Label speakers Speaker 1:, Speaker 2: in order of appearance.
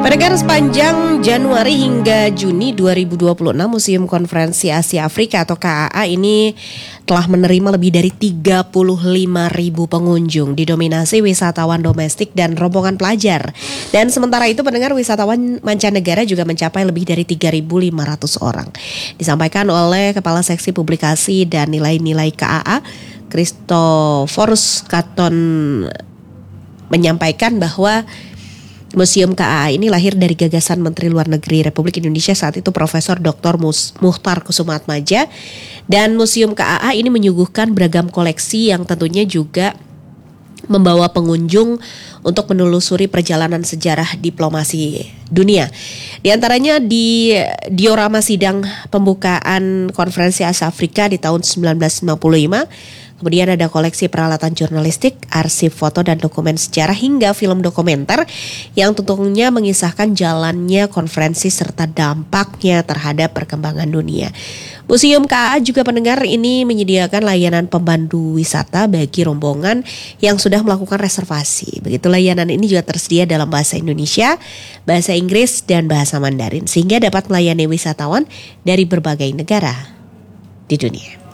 Speaker 1: Pendengar, sepanjang Januari hingga Juni 2026, Museum Konferensi Asia Afrika atau KAA ini telah menerima lebih dari 35.000 pengunjung, didominasi wisatawan domestik dan rombongan pelajar. Dan sementara itu, pendengar, wisatawan mancanegara juga mencapai lebih dari 3.500 orang. Disampaikan oleh Kepala Seksi Publikasi dan Nilai-Nilai KAA, Christophorus Katon, menyampaikan bahwa Museum KAA ini lahir dari gagasan Menteri Luar Negeri Republik Indonesia saat itu Profesor Dr. Muchtar Kusumaatmadja, dan Museum KAA ini menyuguhkan beragam koleksi yang tentunya juga membawa pengunjung untuk menelusuri perjalanan sejarah diplomasi dunia. Di antaranya di diorama sidang pembukaan Konferensi Asia Afrika di tahun 1955. Kemudian ada koleksi peralatan jurnalistik, arsip foto dan dokumen sejarah hingga film dokumenter yang tentunya mengisahkan jalannya konferensi serta dampaknya terhadap perkembangan dunia. Museum KAA juga, pendengar, ini menyediakan layanan pemandu wisata bagi rombongan yang sudah melakukan reservasi. Begitu, layanan ini juga tersedia dalam bahasa Indonesia, bahasa Inggris, dan bahasa Mandarin sehingga dapat melayani wisatawan dari berbagai negara di dunia.